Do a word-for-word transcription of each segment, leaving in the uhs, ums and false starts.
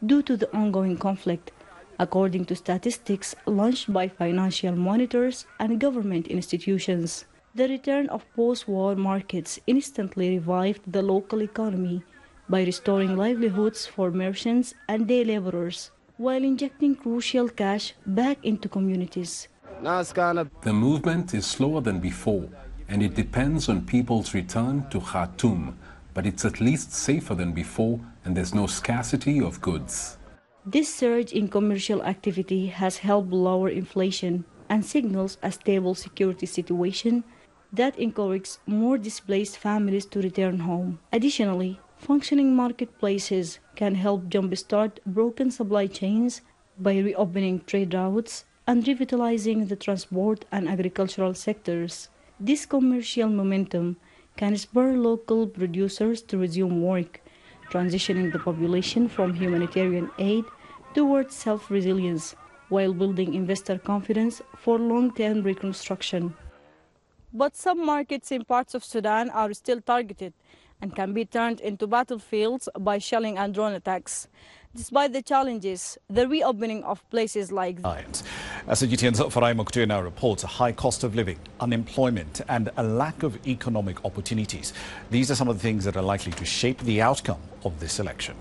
due to the ongoing conflict, according to statistics launched by financial monitors and government institutions. The return of post-war markets instantly revived the local economy by restoring livelihoods for merchants and day laborers, while injecting crucial cash back into communities. The movement is slower than before, and it depends on people's return to Khartoum, but it's at least safer than before, and there's no scarcity of goods. This surge in commercial activity has helped lower inflation and signals a stable security situation that encourages more displaced families to return home. Additionally, functioning marketplaces can help jumpstart broken supply chains by reopening trade routes and revitalizing the transport and agricultural sectors. This commercial momentum can spur local producers to resume work, transitioning the population from humanitarian aid towards self-resilience, while building investor confidence for long-term reconstruction. But some markets in parts of Sudan are still targeted and can be turned into battlefields by shelling and drone attacks. Despite the challenges, the reopening of places like As C G T N's Farai Mukhtar now reports, a high cost of living, unemployment and a lack of economic opportunities. These are some of the things that are likely to shape the outcome of this election.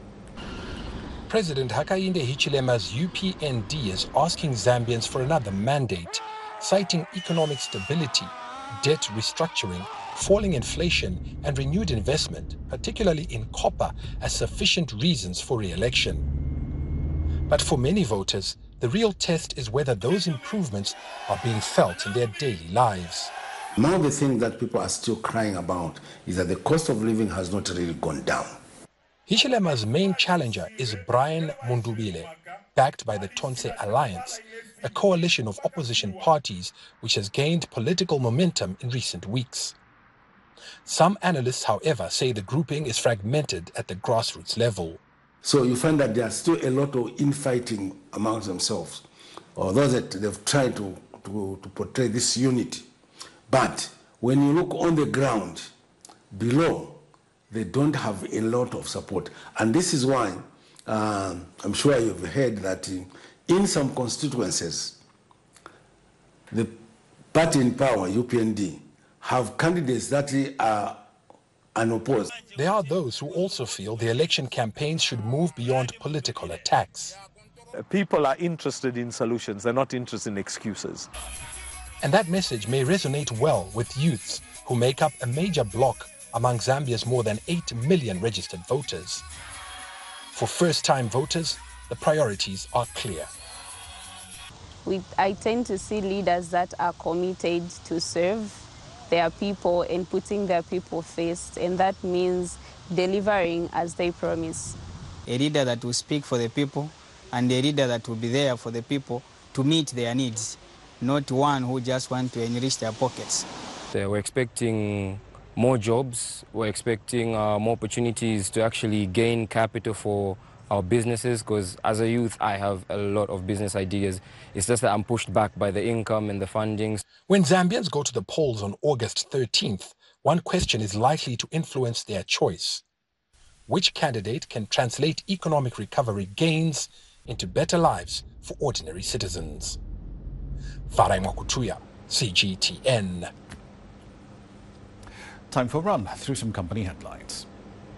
President Hakainde Hichilema's U P N D is asking Zambians for another mandate, citing economic stability, debt restructuring, falling inflation and renewed investment, particularly in copper, as sufficient reasons for re-election. But for many voters, the real test is whether those improvements are being felt in their daily lives. Now the thing that people are still crying about is that the cost of living has not really gone down. Hichilema's main challenger is Brian Mundubile, backed by the Tonse Alliance, a coalition of opposition parties which has gained political momentum in recent weeks. Some analysts, however, say the grouping is fragmented at the grassroots level. So you find that there are still a lot of infighting amongst themselves, although that they've tried to, to, to portray this unity. But when you look on the ground, below, they don't have a lot of support. And this is why uh, I'm sure you've heard that in some constituencies, the party in power, U P N D, have candidates that are unopposed. There are those who also feel the election campaigns should move beyond political attacks. People are interested in solutions, they're not interested in excuses. And that message may resonate well with youths who make up a major bloc among Zambia's more than eight million registered voters. For first-time voters, the priorities are clear. We, I tend to see leaders that are committed to serve their people and putting their people first, and that means delivering as they promise. A leader that will speak for the people and a leader that will be there for the people to meet their needs, not one who just wants to enrich their pockets. We're expecting more jobs, we're expecting uh, more opportunities to actually gain capital for our businesses, because as a youth I have a lot of business ideas. It's just that I'm pushed back by the income and the fundings. When Zambians go to the polls on August thirteenth, one question is likely to influence their choice. Which candidate can translate economic recovery gains into better lives for ordinary citizens? Farai Mukhtar, C G T N. Time for a run through some company headlines.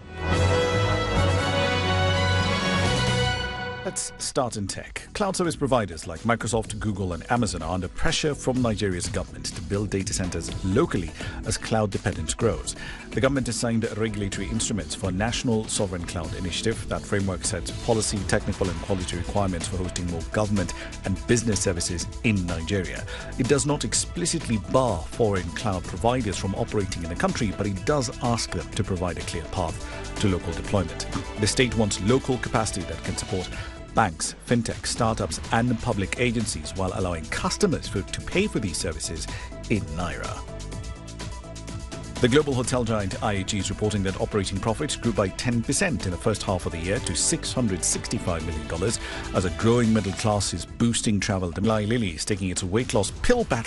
Let's start in tech. Cloud service providers like Microsoft, Google and Amazon are under pressure from Nigeria's government to build data centers locally as cloud dependence grows. The government has signed regulatory instruments for a national sovereign cloud initiative. That framework sets policy, technical and quality requirements for hosting more government and business services in Nigeria. It does not explicitly bar foreign cloud providers from operating in the country, but it does ask them to provide a clear path to local deployment. The state wants local capacity that can support banks, fintech, startups and public agencies while allowing customers for, to pay for these services in Naira. The global hotel giant I A G is reporting that operating profits grew by ten percent in the first half of the year to six hundred sixty-five million dollars as a growing middle class is boosting travel. Eli Lilly is taking its weight loss pill battle